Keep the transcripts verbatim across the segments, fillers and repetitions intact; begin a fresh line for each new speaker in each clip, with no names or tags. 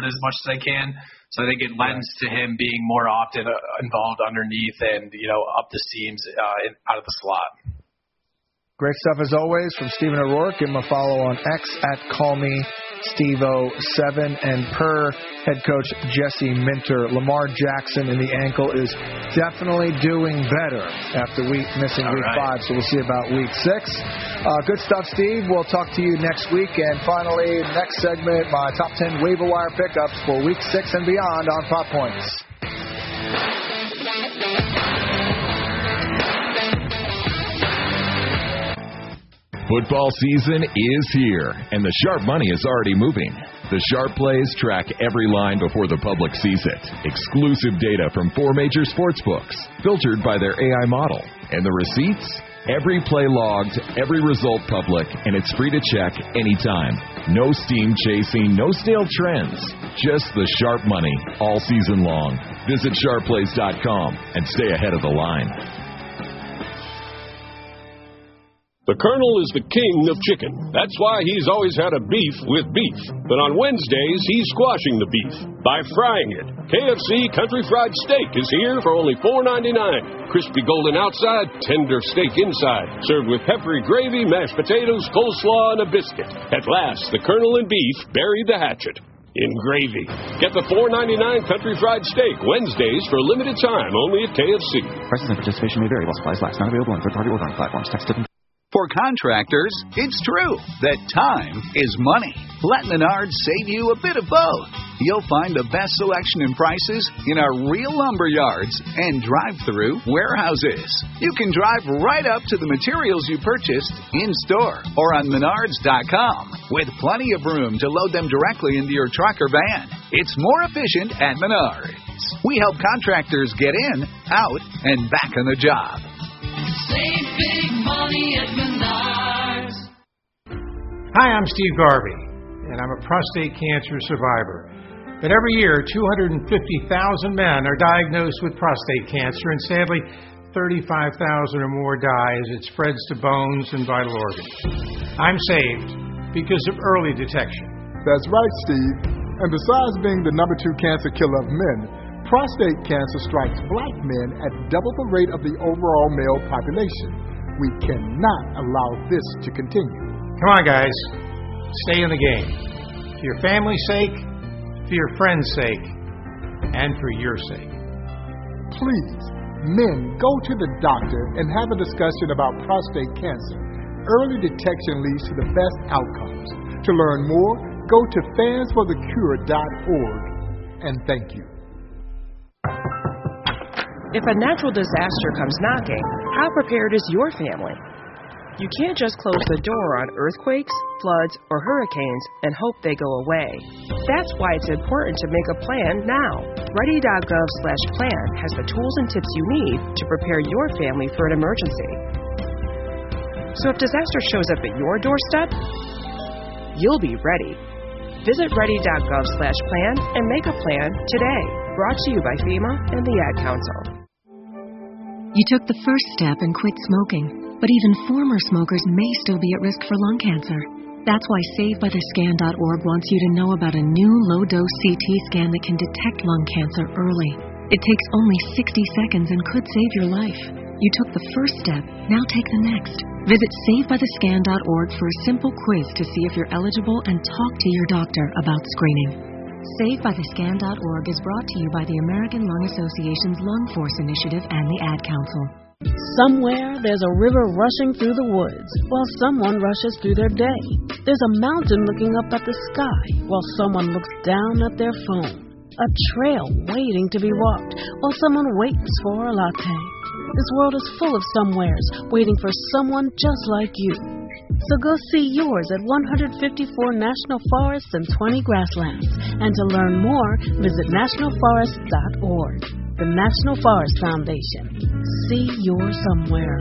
as much as I can. So I think it lends to him being more often uh, involved underneath and, you know, up the seams uh, in, out of the slot.
Great stuff as always from Stephen O'Rourke. Give him a follow on X at call me Steve oh seven. And per head coach Jesse Minter, Lamar Jackson in the ankle is definitely doing better after week missing All week right. five. So we'll see about week six. Uh, good stuff, Steve. We'll talk to you next week. And finally, next segment, my top ten waiver wire pickups for week six and beyond on Prop Points.
Football season is here, and the sharp money is already moving. The Sharp Plays track every line before the public sees it. Exclusive data from four major sports books, filtered by their A I model. And the receipts? Every play logged, every result public, and it's free to check anytime. No steam chasing, no stale trends. Just the sharp money all season long. Visit sharp plays dot com and stay ahead of the line.
The Colonel is the king of chicken. That's why he's always had a beef with beef. But on Wednesdays, he's squashing the beef by frying it. K F C Country Fried Steak is here for only four ninety-nine. Crispy golden outside, tender steak inside. Served with peppery gravy, mashed potatoes, coleslaw, and a biscuit. At last, the Colonel and beef bury the hatchet in gravy. Get the four ninety-nine Country Fried Steak Wednesdays for a limited time only at K F C.
Prices and participation may vary while supplies last. Not available on third-party ordering platforms. Text different.
For contractors, it's true that time is money. Let Menards save you a bit of both. You'll find the best selection and prices in our real lumber yards and drive-through warehouses. You can drive right up to the materials you purchased in-store or on menards dot com with plenty of room to load them directly into your truck or van. It's more efficient at Menards. We help contractors get in, out, and back on the job.
Save big money at Menards.
Hi, I'm Steve Garvey, and I'm a prostate cancer survivor. But every year, two hundred fifty thousand men are diagnosed with prostate cancer, and sadly, thirty-five thousand or more die as it spreads to bones and vital organs. I'm saved because of early detection.
That's right, Steve. And besides being the number two cancer killer of men, prostate cancer strikes black men at double the rate of the overall male population. We cannot allow this to continue.
Come on, guys. Stay in the game. For your family's sake, for your friends' sake, and for your sake.
Please, men, go to the doctor and have a discussion about prostate cancer. Early detection leads to the best outcomes. To learn more, go to fans for the cure dot org. And thank you.
If a natural disaster comes knocking, how prepared is your family? You can't just close the door on earthquakes, floods, or hurricanes and hope they go away. That's why it's important to make a plan now. ready dot gov slash plan has the tools and tips you need to prepare your family for an emergency. So if disaster shows up at your doorstep, you'll be ready. Visit ready dot gov slash plan and make a plan today. Brought to you by FEMA and the Ad Council.
You took the first step and quit smoking, but even former smokers may still be at risk for lung cancer. That's why save by the scan dot org wants you to know about a new low-dose C T scan that can detect lung cancer early. It takes only sixty seconds and could save your life. You took the first step, now take the next. Visit save by the scan dot org for a simple quiz to see if you're eligible and talk to your doctor about screening. save by the scan dot org is brought to you by the American Lung Association's Lung Force Initiative and the Ad Council.
Somewhere there's a river rushing through the woods while someone rushes through their day. There's a mountain looking up at the sky while someone looks down at their phone. A trail waiting to be walked while someone waits for a latte. This world is full of somewheres waiting for someone just like you. So go see yours at one hundred fifty-four national forests and twenty grasslands. And to learn more, visit national forest dot org. The National Forest Foundation. See your somewhere.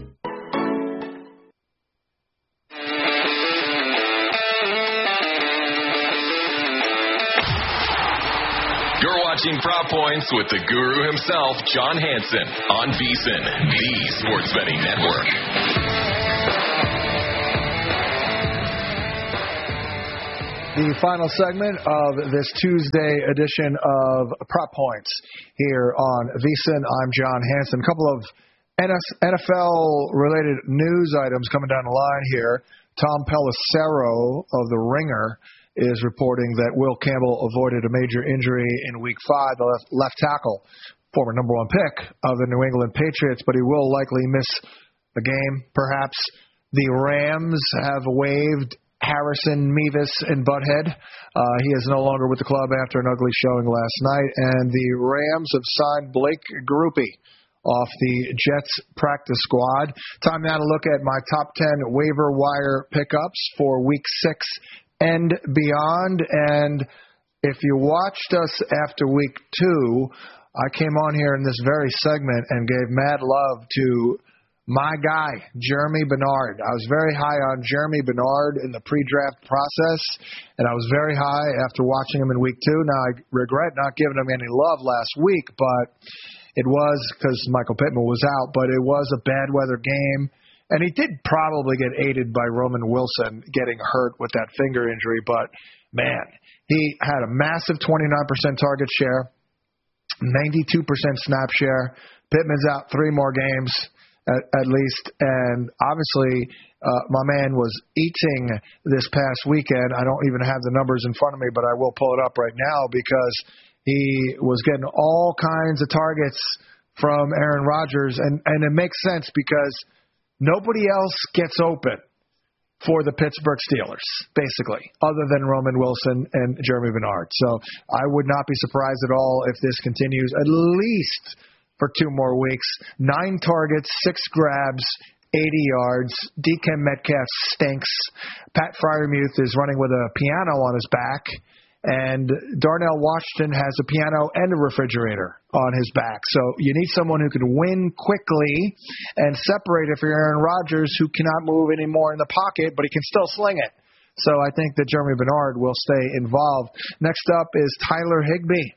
You're watching Prop Points with the guru himself, John Hansen, on VSiN, the Sports Betting Network.
the final segment of this Tuesday edition of Prop Points here on VSiN. I'm John Hansen. A couple of N F L-related news items coming down the line here. Tom Pelissero of The Ringer is reporting that Will Campbell avoided a major injury in Week five, the left, left tackle, former number one pick of the New England Patriots, but he will likely miss the game, perhaps. The Rams have waived Harrison, Mevis, and Butthead. Uh, he is no longer with the club after an ugly showing last night, and the Rams have signed Blake Grupe off the Jets practice squad. Time now to look at my top ten waiver wire pickups for Week six and beyond. And if you watched us after Week two, I came on here in this very segment and gave mad love to my guy, Jeremy Bernard. I was very high on Jeremy Bernard in the pre-draft process, and I was very high after watching him in Week two. Now, I regret not giving him any love last week, but it was because Michael Pittman was out, but it was a bad weather game. And he did probably get aided by Roman Wilson getting hurt with that finger injury, but, man, he had a massive twenty-nine percent target share, ninety-two percent snap share. Pittman's out three more games. At, at least, and obviously uh, my man was eating this past weekend. I don't even have the numbers in front of me, but I will pull it up right now because he was getting all kinds of targets from Aaron Rodgers, and, and it makes sense because nobody else gets open for the Pittsburgh Steelers, basically, other than Roman Wilson and Jeremy Bernard. So I would not be surprised at all if this continues at least for two more weeks. Nine targets, six grabs, eighty yards. D K Metcalf stinks. Pat Freiermuth is running with a piano on his back. And Darnell Washington has a piano and a refrigerator on his back. So you need someone who can win quickly and separate it for Aaron Rodgers, who cannot move anymore in the pocket, but he can still sling it. So I think that Jeremy Bernard will stay involved. Next up is Tyler Higbee,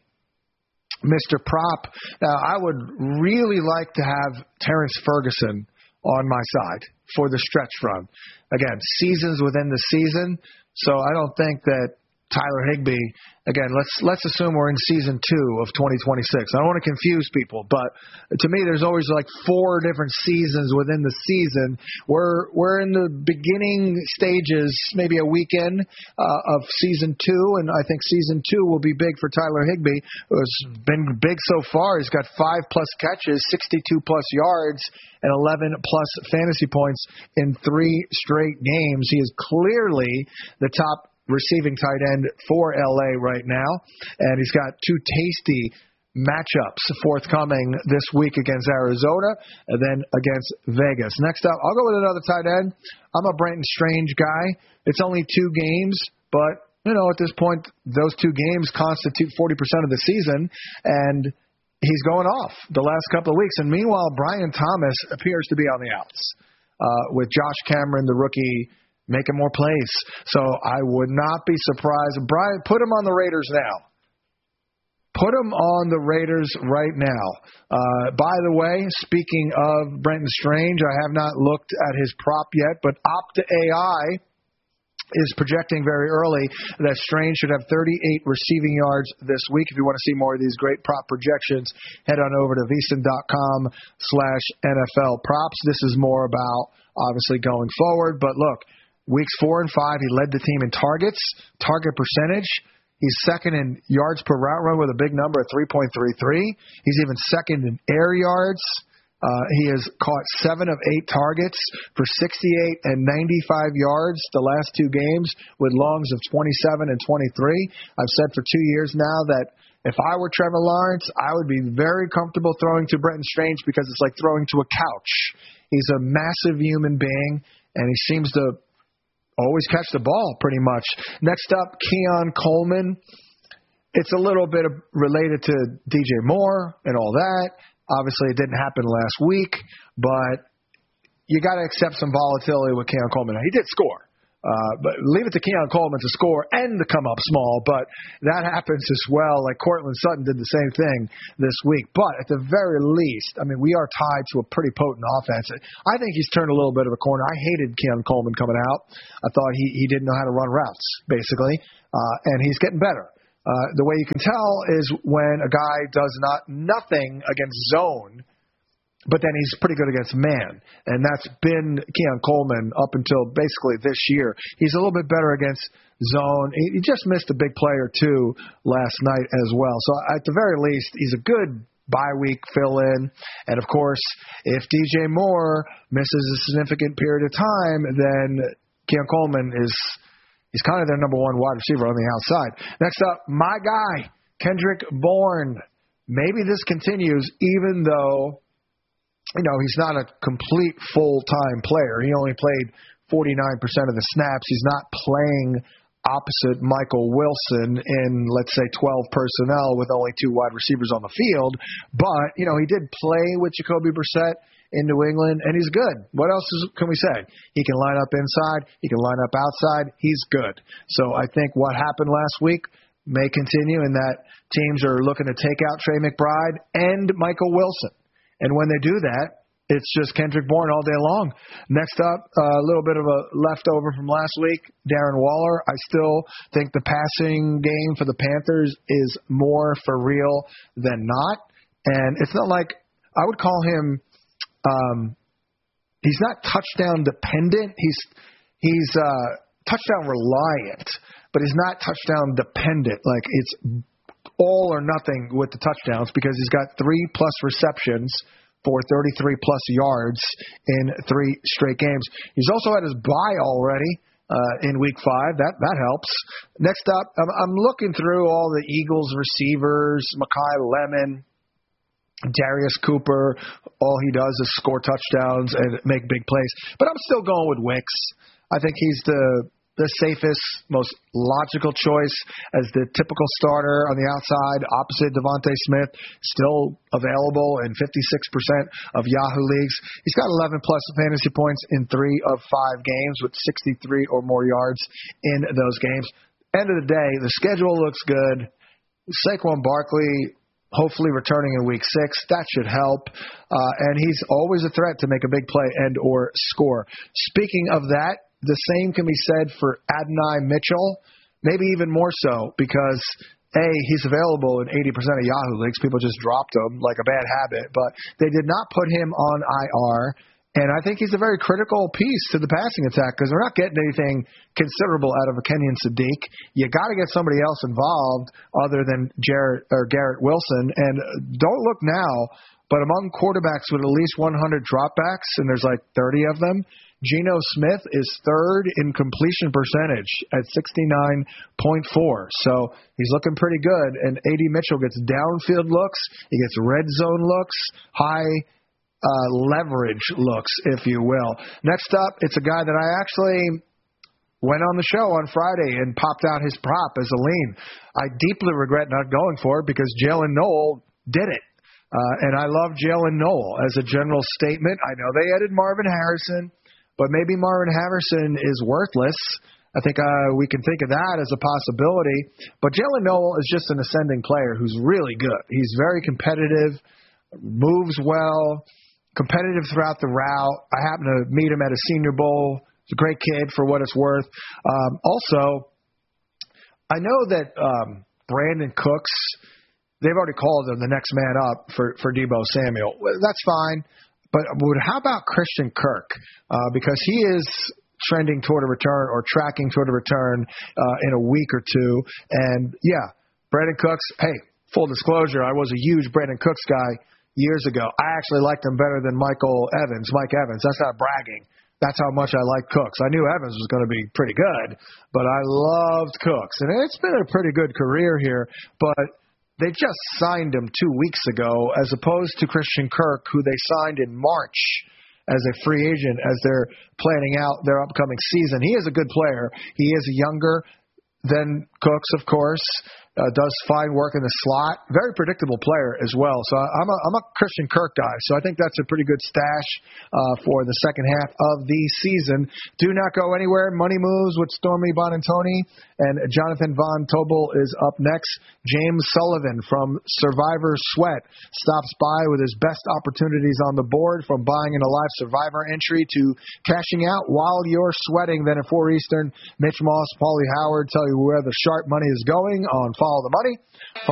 Mister Prop. Now, I would really like to have Terrence Ferguson on my side for the stretch run. Again, seasons within the season, so I don't think that Tyler Higbee, again, let's let's assume we're in season two of twenty twenty-six. I don't want to confuse people, but to me, there's always like four different seasons within the season. We're we're in the beginning stages, maybe a weekend uh, of season two, and I think season two will be big for Tyler Higbee. It's been big so far. He's got five plus catches, sixty-two plus yards, and eleven plus fantasy points in three straight games. He is clearly the top receiving tight end for L A right now, and he's got two tasty matchups forthcoming this week against Arizona and then against Vegas. Next up, I'll go with another tight end. I'm a Brenton Strange guy. It's only two games, but, you know, at this point, those two games constitute forty percent of the season, and he's going off the last couple of weeks. And meanwhile, Brian Thomas appears to be on the outs uh, with Josh Cameron, the rookie, making more plays. So I would not be surprised. Brian, put him on the Raiders now. Put him on the Raiders right now. Uh, by the way, speaking of Brenton Strange, I have not looked at his prop yet, but Opta A I is projecting very early that Strange should have thirty-eight receiving yards this week. If you want to see more of these great prop projections, head on over to vsin.com slash NFL props. This is more about obviously going forward, but look, weeks four and five, he led the team in targets, target percentage. He's second in yards per route run with a big number of three point three three. He's even second in air yards. Uh, he has caught seven of eight targets for sixty-eight and ninety-five yards the last two games with longs of twenty-seven and twenty-three. I've said for two years now that if I were Trevor Lawrence, I would be very comfortable throwing to Brenton Strange because it's like throwing to a couch. He's a massive human being, and he seems to always catch the ball, pretty much. Next up, Keon Coleman. It's a little bit of related to D J Moore and all that. Obviously, it didn't happen last week, but you got to accept some volatility with Keon Coleman. He did score, Uh, but leave it to Keon Coleman to score and to come up small, but that happens as well. Like Cortland Sutton did the same thing this week. But at the very least, I mean, we are tied to a pretty potent offense. I think he's turned a little bit of a corner. I hated Keon Coleman coming out. I thought he, he didn't know how to run routes, basically, uh, and he's getting better. Uh, the way you can tell is when a guy does not nothing against zone, but then he's pretty good against man, and that's been Keon Coleman up until basically this year. He's a little bit better against zone. He just missed a big play or two last night as well. So at the very least, he's a good bye week fill-in. And, of course, if D J Moore misses a significant period of time, then Keon Coleman is he's kind of their number one wide receiver on the outside. Next up, my guy, Kendrick Bourne. Maybe this continues even though – you know, he's not a complete full-time player. He only played forty-nine percent of the snaps. He's not playing opposite Michael Wilson in, let's say, twelve personnel with only two wide receivers on the field. But, you know, he did play with Jacoby Brissett in New England, and he's good. What else is, can we say? He can line up inside. He can line up outside. He's good. So I think what happened last week may continue in that teams are looking to take out Trey McBride and Michael Wilson. And when they do that, it's just Kendrick Bourne all day long. Next up, uh, a little bit of a leftover from last week, Darren Waller. I still think the passing game for the Panthers is more for real than not. And it's not like I would call him um, – he's not touchdown dependent. He's he's uh, touchdown reliant, but he's not touchdown dependent. Like it's – all or nothing with the touchdowns because he's got three-plus receptions for thirty-three plus yards in three straight games. He's also had his bye already uh, in week five. That that helps. Next up, I'm, I'm looking through all the Eagles receivers, Mekhi Lemon, Darius Cooper. All he does is score touchdowns and make big plays. But I'm still going with Wicks. I think he's the the safest, most logical choice as the typical starter on the outside, opposite Devontae Smith, still available in fifty-six percent of Yahoo leagues. He's got eleven-plus fantasy points in three of five games with sixty-three or more yards in those games. End of the day, the schedule looks good. Saquon Barkley hopefully returning in week six. That should help. Uh, and he's always a threat to make a big play and or score. Speaking of that, the same can be said for Adonai Mitchell, maybe even more so because, A, he's available in eighty percent of Yahoo leagues. People just dropped him like a bad habit, but they did not put him on I R. And I think he's a very critical piece to the passing attack because we're not getting anything considerable out of a Kenyon Sadiq. You got to get somebody else involved other than Jarrett or Garrett Wilson. And don't look now, but among quarterbacks with at least one hundred dropbacks, and there's like thirty of them, Geno Smith is third in completion percentage at sixty-nine point four. So he's looking pretty good. And A D Mitchell gets downfield looks. He gets red zone looks, high uh, leverage looks, if you will. Next up, it's a guy that I actually went on the show on Friday and popped out his prop as a lean. I deeply regret not going for it because Jalen Noel did it. Uh, and I love Jalen Noel as a general statement. I know they added Marvin Harrison, but maybe Marvin Harrison is worthless. I think uh, we can think of that as a possibility. But Jalen Noel is just an ascending player who's really good. He's very competitive, moves well, competitive throughout the route. I happened to meet him at a Senior Bowl. He's a great kid for what it's worth. Um, also, I know that um, Brandon Cooks, they've already called him the next man up for, for Deebo Samuel. That's fine. But how about Christian Kirk? Uh, because he is trending toward a return or tracking toward a return uh, in a week or two. And, yeah, Brandon Cooks, hey, full disclosure, I was a huge Brandon Cooks guy years ago. I actually liked him better than Michael Evans, Mike Evans. That's not bragging. That's how much I like Cooks. I knew Evans was going to be pretty good, but I loved Cooks. And it's been a pretty good career here, but they just signed him two weeks ago as opposed to Christian Kirk, who they signed in March as a free agent as they're planning out their upcoming season. He is a good player. He is younger than Cooks, of course, Uh, does fine work in the slot. Very predictable player as well. So I'm a, I'm a Christian Kirk guy. So I think that's a pretty good stash uh, for the second half of the season. Do not go anywhere. Money Moves with Stormy Bonantoni and Jonathan Von Tobel is up next. James Sullivan from Survivor Sweat stops by with his best opportunities on the board, from buying an Alive Survivor entry to cashing out while you're sweating. Then at four Eastern, Mitch Moss, Paulie Howard tell you where the sharp money is going on Follow the Money.